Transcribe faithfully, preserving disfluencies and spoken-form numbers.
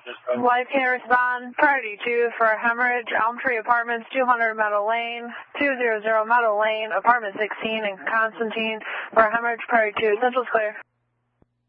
Life can respond. Priority two for hemorrhage, Elm Tree Apartments, two hundred Meadow Lane, two hundred Meadow Lane, apartment sixteen in Constantine for hemorrhage. Priority two. Central's clear.